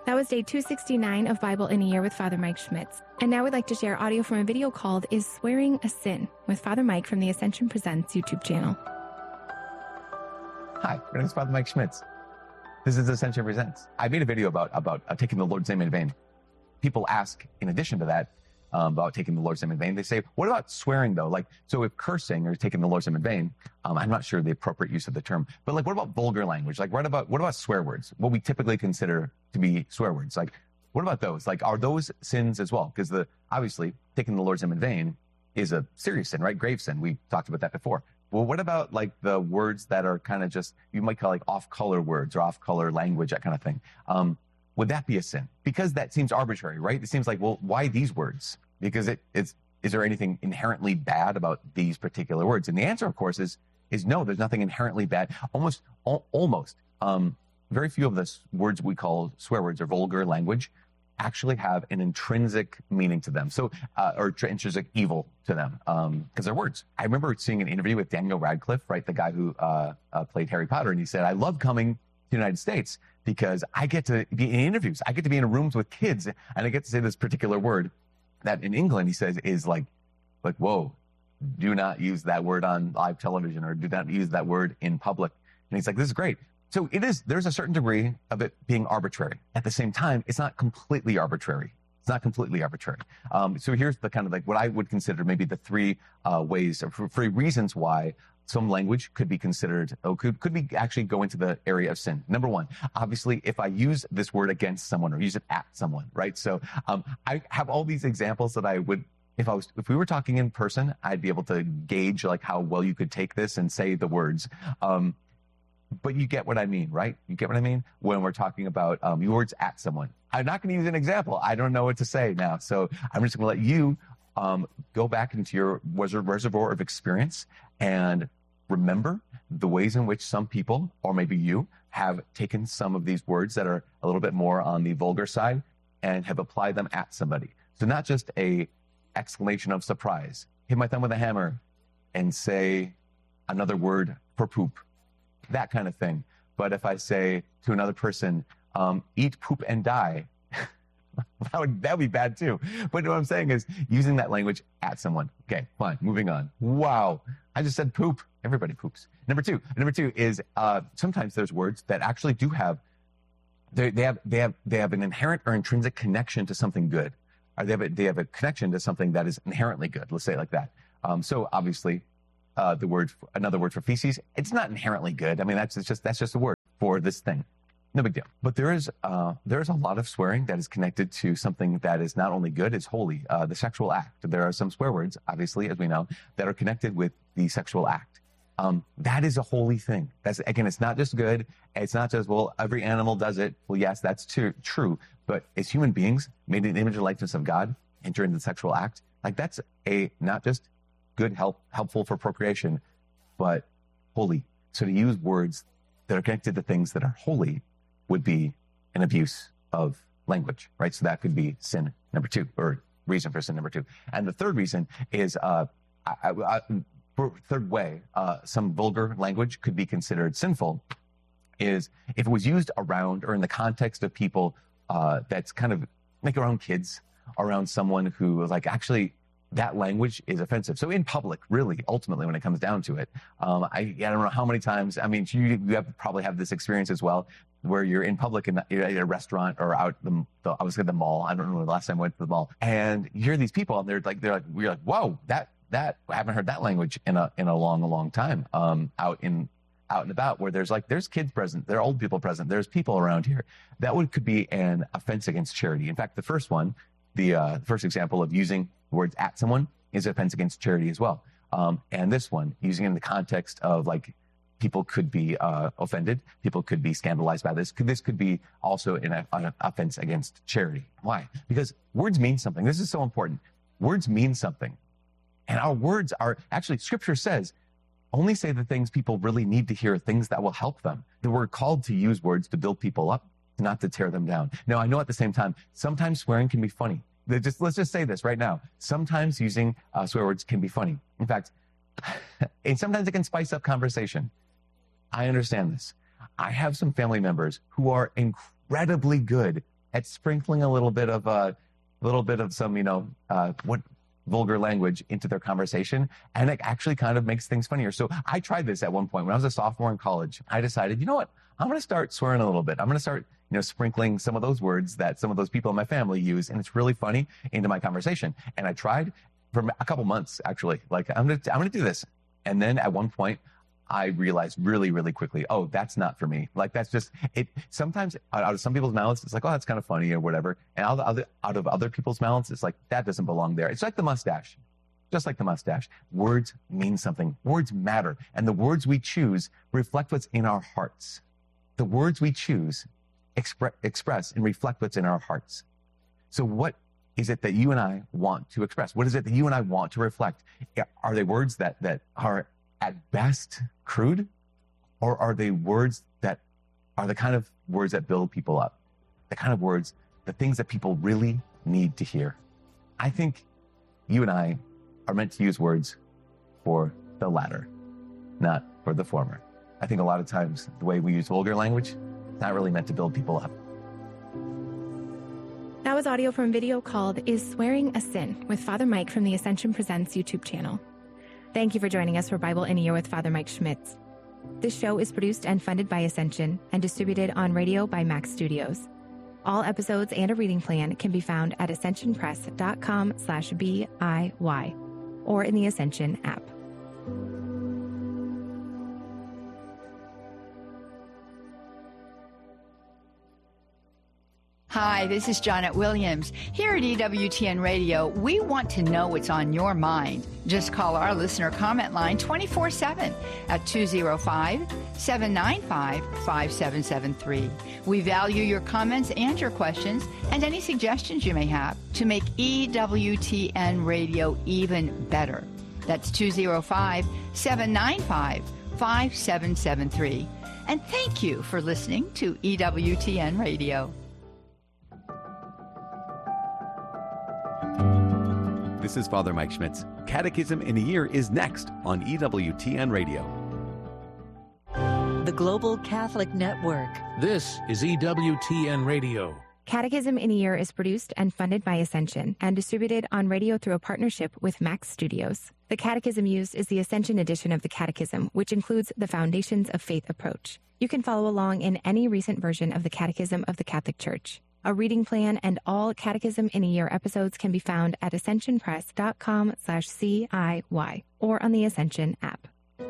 That was day 269 of Bible in a Year with Father Mike Schmitz. And now we'd like to share audio from a video called Is Swearing a Sin? With Father Mike from the Ascension Presents YouTube channel. Hi, my name is Father Mike Schmitz. This is Ascension Presents. I made a video about taking the Lord's name in vain. People ask, in addition to that, about taking the Lord's name in vain. They say, what about swearing though? Like, so if cursing or taking the Lord's name in vain, I'm not sure the appropriate use of the term, but like, what about vulgar language? Like, what about swear words? What we typically consider to be swear words? Like, what about those? Like, are those sins as well? Because obviously taking the Lord's name in vain is a serious sin, right? Grave sin. We talked about that before. Well, what about like the words that are kind of just, you might call like off-color words or off-color language, that kind of thing. Would that be a sin? Because that seems arbitrary, right? It seems like, well, why these words? Because is there anything inherently bad about these particular words? And the answer, of course, is no, there's nothing inherently bad. Almost. Very few of the words we call swear words or vulgar language actually have an intrinsic meaning to them. So, or intrinsic evil to them, because they're words. I remember seeing an interview with Daniel Radcliffe, right? The guy who played Harry Potter. And he said, I love coming to the United States because I get to be in interviews. I get to be in rooms with kids and I get to say this particular word that in England, he says, is like, whoa, do not use that word on live television or do not use that word in public. And he's like, this is great. So there's a certain degree of it being arbitrary. At the same time, it's not completely arbitrary. It's not completely arbitrary. So here's the kind of like what I would consider maybe the three ways or three reasons why some language could be considered, could be actually go into the area of sin. Number one, obviously, if I use this word against someone or use it at someone, right? So I have all these examples that I would, if we were talking in person, I'd be able to gauge like how well you could take this and say the words. But you get what I mean, right? You get what I mean? When we're talking about your words at someone. I'm not going to use an example. I don't know what to say now. So I'm just going to let you go back into your reservoir of experience and remember the ways in which some people, or maybe you, have taken some of these words that are a little bit more on the vulgar side and have applied them at somebody. So not just a exclamation of surprise, hit my thumb with a hammer and say another word for poop, that kind of thing. But if I say to another person, eat, poop, and die, that would be bad too. But what I'm saying is using that language at someone. Okay, fine, moving on. Wow, I just said poop. Everybody poops. Number two is sometimes there's words that actually do have, they have an inherent or intrinsic connection to something good. Or they have a connection to something that is inherently good. Let's say it like that. So obviously, another word for feces, it's not inherently good. I mean, that's just a word for this thing. No big deal. But there is a lot of swearing that is connected to something that is not only good, it's holy. The sexual act. There are some swear words, obviously, as we know, that are connected with the sexual act. That is a holy thing. Again, it's not just good. It's not just, well, every animal does it. Well, yes, that's true. But as human beings, made in the image and likeness of God, enter into the sexual act, like that's not just good, helpful for procreation, but holy. So to use words that are connected to things that are holy would be an abuse of language, right? So that could be sin number two, or reason for sin number two. And the third reason is, third way, some vulgar language could be considered sinful, is if it was used around or in the context of people that's kind of like around kids, around someone who is like, actually, that language is offensive. So in public, really, ultimately, when it comes down to it, I don't know how many times, I mean, you probably have this experience as well, where you're in public and you're at a restaurant or out I was at the mall. I don't know the last time I went to the mall, and you hear these people and we're like, whoa, that I haven't heard that language in a long time. Out and about, where there's kids present, there are old people present, there's people around here. That could be an offense against charity. In fact, the first one, the first example of using words at someone is offense against charity as well. And this one, using it in the context of like, people could be offended, people could be scandalized by this. This could be also an offense against charity. Why? Because words mean something. This is so important. Words mean something. And our words are, actually, Scripture says, only say the things people really need to hear, things that will help them. That we're called to use words to build people up, not to tear them down. Now, I know at the same time, sometimes swearing can be funny. Let's just say this right now. Sometimes using swear words can be funny. In fact, and sometimes it can spice up conversation. I understand this. I have some family members who are incredibly good at sprinkling a little bit of some, what vulgar language into their conversation. And it actually kind of makes things funnier. So I tried this at one point when I was a sophomore in college. I decided, you know what? I'm going to start swearing a little bit. I'm going to start, sprinkling some of those words that some of those people in my family use. And it's really funny into my conversation. And I tried for a couple months, actually, like I'm going to do this. And then at one point I realized really, really quickly, oh, that's not for me. Like that's just it. Sometimes out of some people's mouths, it's like, oh, that's kind of funny or whatever. And out of other people's mouths, it's like, that doesn't belong there. It's like the mustache, just like the mustache. Words mean something. Words matter. And the words we choose reflect what's in our hearts. The words we choose express and reflect what's in our hearts. So what is it that you and I want to express? What is it that you and I want to reflect? Are they words that are at best crude? Or are they words that are the kind of words that build people up? The kind of words, the things that people really need to hear? I think you and I are meant to use words for the latter, not for the former. I think a lot of times the way we use vulgar language is not really meant to build people up. That was audio from a video called Is Swearing a Sin? With Father Mike from the Ascension Presents YouTube channel. Thank you for joining us for Bible in a Year with Father Mike Schmitz. This show is produced and funded by Ascension and distributed on radio by Max Studios. All episodes and a reading plan can be found at ascensionpress.com/BIY or in the Ascension app. Hi, this is Janet Williams. Here at EWTN Radio, we want to know what's on your mind. Just call our listener comment line 24/7 at 205-795-5773. We value your comments and your questions and any suggestions you may have to make EWTN Radio even better. That's 205-795-5773. And thank you for listening to EWTN Radio. This is Father Mike Schmitz. Catechism in a Year is next on EWTN Radio. The Global Catholic Network. This is EWTN Radio. Catechism in a Year is produced and funded by Ascension and distributed on radio through a partnership with Max Studios. The catechism used is the Ascension edition of the Catechism, which includes the Foundations of Faith approach. You can follow along in any recent version of the Catechism of the Catholic Church. A reading plan and all Catechism in a Year episodes can be found at ascensionpress.com/CIY or on the Ascension app.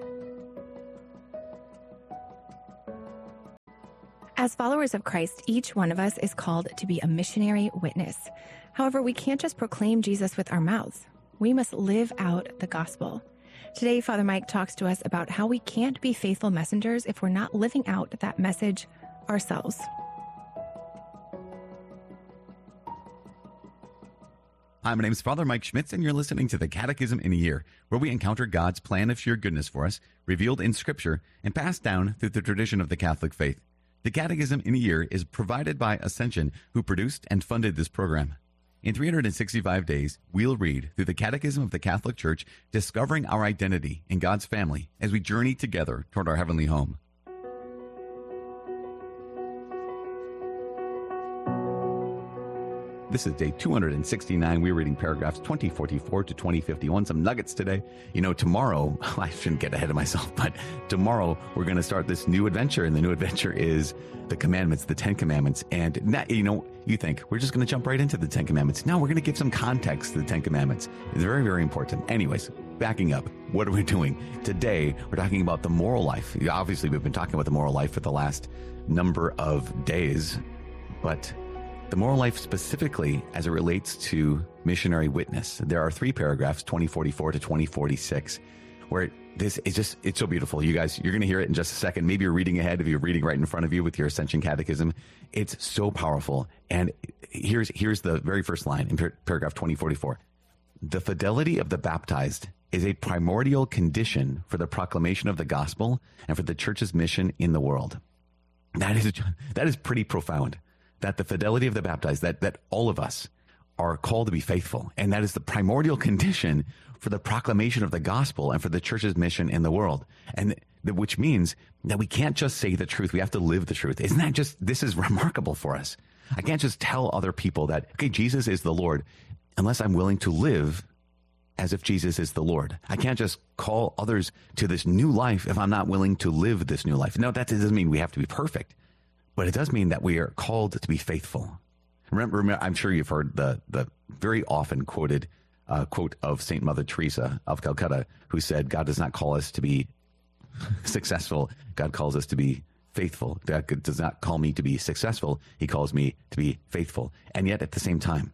As followers of Christ, each one of us is called to be a missionary witness. However, we can't just proclaim Jesus with our mouths. We must live out the gospel. Today, Father Mike talks to us about how we can't be faithful messengers if we're not living out that message ourselves. Hi, my name is Father Mike Schmitz, and you're listening to the Catechism in a Year, where we encounter God's plan of sheer goodness for us, revealed in Scripture and passed down through the tradition of the Catholic faith. The Catechism in a Year is provided by Ascension, who produced and funded this program. In 365 days, we'll read through the Catechism of the Catholic Church, discovering our identity in God's family as we journey together toward our heavenly home. This is day 269. We're reading paragraphs 2044 to 2051. Some nuggets today. Tomorrow, I shouldn't get ahead of myself, but tomorrow we're going to start this new adventure. And the new adventure is the commandments, the 10 commandments. And now, you think we're just going to jump right into the 10 commandments. No, we're going to give some context to the 10 commandments. It's very, very important. Anyways, backing up, what are we doing? Today, we're talking about the moral life. Obviously, we've been talking about the moral life for the last number of days, but the moral life specifically as it relates to missionary witness. There are 3 paragraphs, 2044 to 2046, where this is it's so beautiful. You guys, you're going to hear it in just a second. Maybe you're reading ahead if you're reading right in front of you with your Ascension Catechism. It's so powerful. And here's the very first line in paragraph 2044. The fidelity of the baptized is a primordial condition for the proclamation of the gospel and for the church's mission in the world. That is pretty profound. That the fidelity of the baptized, that all of us are called to be faithful. And that is the primordial condition for the proclamation of the gospel and for the church's mission in the world. And which means that we can't just say the truth. We have to live the truth. This is remarkable for us. I can't just tell other people that, okay, Jesus is the Lord, unless I'm willing to live as if Jesus is the Lord. I can't just call others to this new life if I'm not willing to live this new life. No, that doesn't mean we have to be perfect, but it does mean that we are called to be faithful. Remember, I'm sure you've heard the very often quoted quote of Saint Mother Teresa of Calcutta, who said, God does not call us to be successful. God calls us to be faithful. God does not call me to be successful. He calls me to be faithful. And yet at the same time,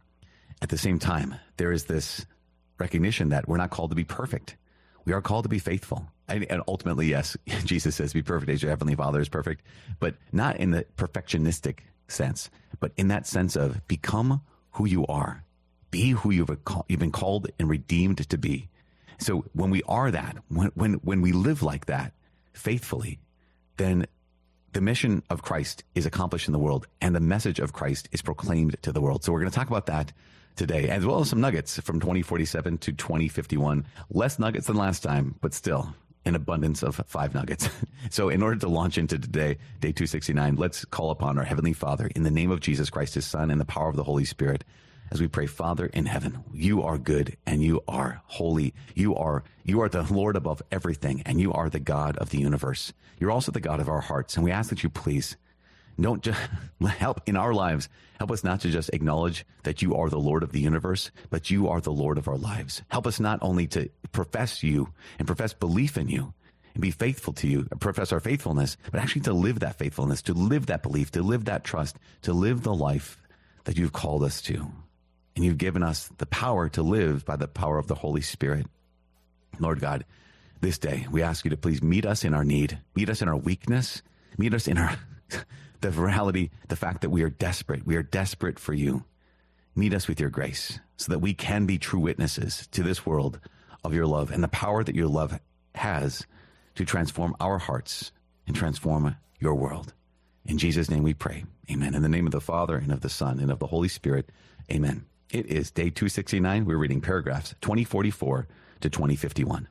there is this recognition that we're not called to be perfect. We are called to be faithful. And ultimately, yes, Jesus says, be perfect as your heavenly Father is perfect, but not in the perfectionistic sense, but in that sense of become who you are. Be who you've been called and redeemed to be. So when we are that, when we live like that faithfully, then the mission of Christ is accomplished in the world and the message of Christ is proclaimed to the world. So we're going to talk about that today, as well as some nuggets from 2047 to 2051. Less nuggets than last time, but still an abundance of 5 nuggets. So in order to launch into today, day 269, let's call upon our Heavenly Father in the name of Jesus Christ, his Son, and the power of the Holy Spirit. As we pray, Father in heaven, you are good and you are holy. You are the Lord above everything, and you are the God of the universe. You're also the God of our hearts. And we ask that you please don't just help in our lives. Help us not to just acknowledge that you are the Lord of the universe, but you are the Lord of our lives. Help us not only to profess you and profess belief in you and be faithful to you, profess our faithfulness, but actually to live that faithfulness, to live that belief, to live that trust, to live the life that you've called us to. And you've given us the power to live by the power of the Holy Spirit. Lord God, this day we ask you to please meet us in our need, meet us in our weakness, meet us in our the reality, the fact that we are desperate. We are desperate for you. Meet us with your grace so that we can be true witnesses to this world of your love and the power that your love has to transform our hearts and transform your world. In Jesus' name we pray. Amen. In the name of the Father and of the Son and of the Holy Spirit. Amen. It is day 269. We're reading paragraphs 2044 to 2051.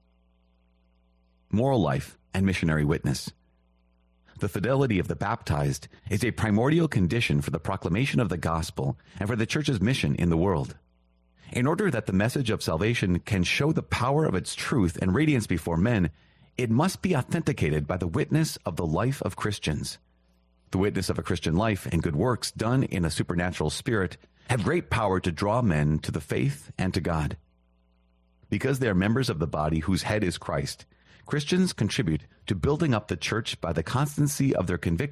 Moral life and missionary witness. The fidelity of the baptized is a primordial condition for the proclamation of the gospel and for the church's mission in the world. In order that the message of salvation can show the power of its truth and radiance before men, it must be authenticated by the witness of the life of Christians. The witness of a Christian life and good works done in a supernatural spirit have great power to draw men to the faith and to God. Because they are members of the body whose head is Christ, Christians contribute to building up the church by the constancy of their conviction